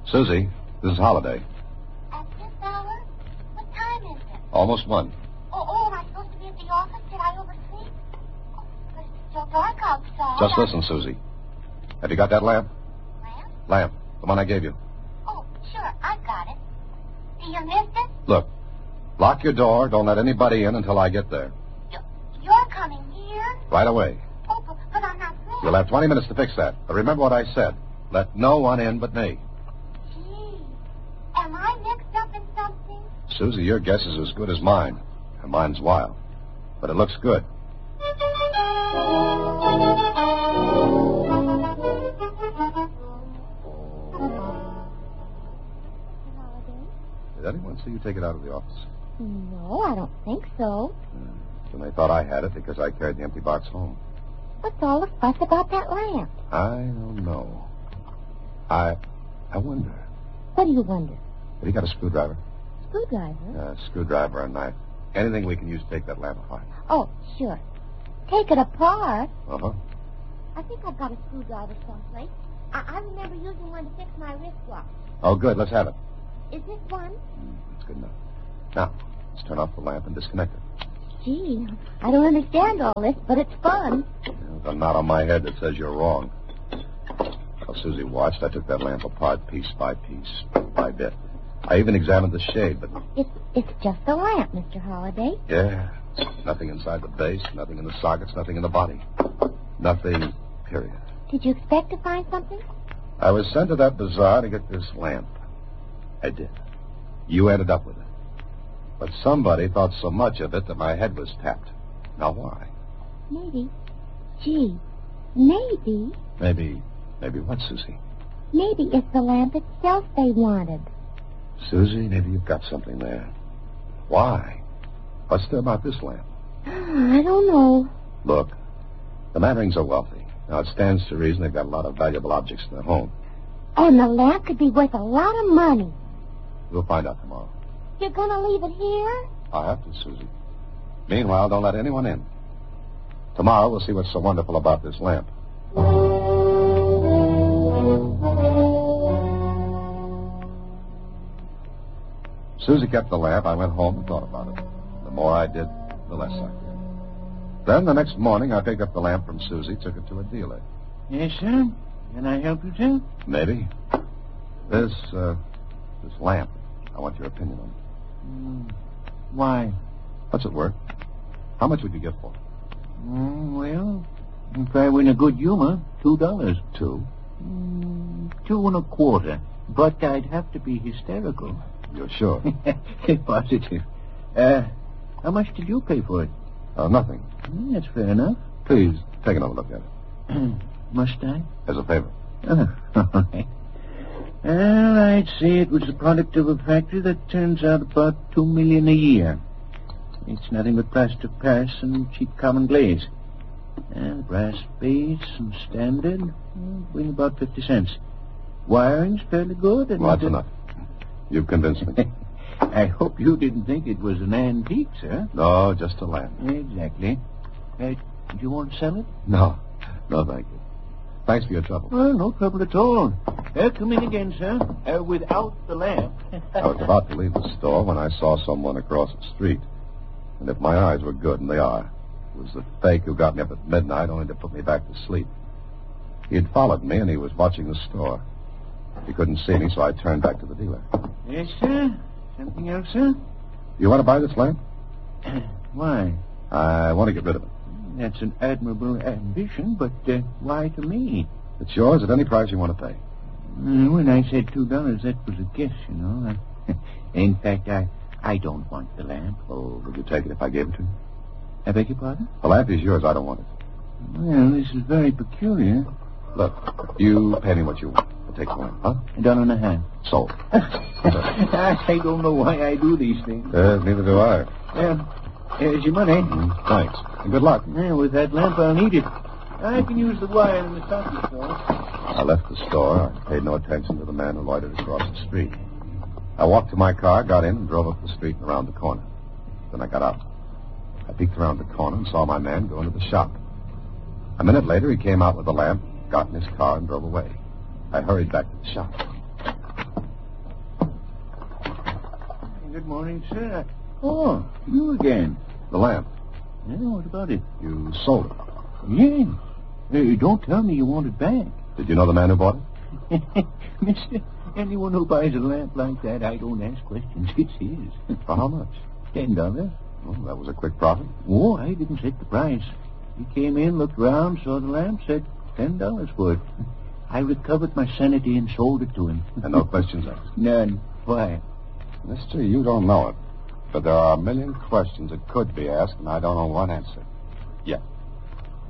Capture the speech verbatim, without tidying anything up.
Susie, this is Holiday. At this hour? What time is it? Almost one. Oh, oh, am I supposed to be at the office? Did I oversleep? Oh, but it's still dark outside. Just listen, Susie. Have you got that lamp? Lamp? Lamp. The one I gave you. Oh, sure, I've got it. Do you miss it? Look, lock your door. Don't let anybody in until I get there. You, you're coming here? Right away. Oh, but, but I'm not dressed. You'll have twenty minutes to fix that. But remember what I said. Let no one in but me. Gee, am I mixed up in something? Susie, your guess is as good as mine. And mine's wild. But it looks good. Did anyone see you take it out of the office? No, I don't think so. Uh, then they thought I had it because I carried the empty box home. What's all the fuss about that lamp? I don't know. I I wonder. What do you wonder? Have you got a screwdriver? Screwdriver? A screwdriver or a knife. Anything we can use to take that lamp apart. Oh, sure. Take it apart? Uh-huh. I think I've got a screwdriver someplace. I, I remember using one to fix my wristwatch. Oh, good. Let's have it. Is this one? Mm, that's good enough. Now, let's turn off the lamp and disconnect it. Gee, I don't understand all this, but it's fun. There's a knot on my head that says you're wrong. While Susie watched, I took that lamp apart piece by piece, bit by bit. I even examined the shade, but... It's, it's just a lamp, Mister Holliday. Yeah, nothing inside the base, nothing in the sockets, nothing in the body. Nothing, period. Did you expect to find something? I was sent to that bazaar to get this lamp. I did. You ended up with it. But somebody thought so much of it that my head was tapped. Now, why? Maybe. Gee, maybe. Maybe, maybe what, Susie? Maybe it's the lamp itself they wanted. Susie, maybe you've got something there. Why? What's there about this lamp? I don't know. Look, the Mannerings are wealthy. Now, it stands to reason they've got a lot of valuable objects in their home. And the lamp could be worth a lot of money. We'll find out tomorrow. You're going to leave it here? I'll have to, Susie. Meanwhile, don't let anyone in. Tomorrow, we'll see what's so wonderful about this lamp. Susie kept the lamp. I went home and thought about it. The more I did, the less I did. Then the next morning, I picked up the lamp from Susie, took it to a dealer. Yes, sir? Can I help you, sir? Maybe. This, uh, this lamp, I want your opinion on it. Mm, why? What's it worth? How much would you get for it? Mm, well, if I were in a good humor, two dollars. Two? Mm, two and a quarter. But I'd have to be hysterical. You're sure? Positive. Uh, how much did you pay for it? Uh, nothing. Mm, that's fair enough. Please, take another look at it. Must I? As a favor. Oh, all right. Well, I'd say it was the product of a factory that turns out about two million a year. It's nothing but plaster Paris and cheap common glaze. And brass base and standard, well, bring about fifty cents. Wiring's fairly good. And Well, that's uh, enough. You've convinced me. I hope you didn't think it was an antique, sir. No, just a lamp. Exactly. Uh, do you want to sell it? No. No, thank you. Thanks for your trouble. Well, no trouble at all. Uh, come in again, sir. Uh, without the lamp. I was about to leave the store when I saw someone across the street. And if my eyes were good, and they are, it was the fake who got me up at midnight only to put me back to sleep. He had followed me, and he was watching the store. He couldn't see me, so I turned back to the dealer. Yes, sir. Something else, sir? You want to buy this lamp? Why? I want to get rid of it. That's an admirable ambition, but uh, why to me? It's yours at any price you want to pay. Uh, when I said two dollars, that was a guess, you know. I, in fact, I I don't want the lamp. Oh, would you take it if I gave it to you? I beg your pardon? The lamp is yours. I don't want it. Well, this is very peculiar. Look, you pay me what you want. I'll take the lamp, huh? A dollar and a half. Sold. I don't know why I do these things. Uh, neither do I. Well, here's your money. Mm, thanks. And good luck. Yeah, with that lamp, I'll need it. I can use the wire in the socket store. I left the store. I paid no attention to the man who loitered across the street. I walked to my car, got in, and drove up the street and around the corner. Then I got out. I peeked around the corner and saw my man go into the shop. A minute later, he came out with the lamp, got in his car, and drove away. I hurried back to the shop. good morning, sir. Oh, you again. The lamp. Yeah, what about it? You sold it. Yeah. Hey, don't tell me you want it back. Did you know the man who bought it? Mister, anyone who buys a lamp like that, I don't ask questions. It's his. For how much? Ten dollars. Well, that was a quick profit. Oh, I didn't set the price. He came in, looked around, saw the lamp, said ten dollars for it. I recovered my sanity and sold it to him. And no questions asked? None. Why? Mister, you don't know it. But there are a million questions that could be asked, and I don't know one answer. Yet.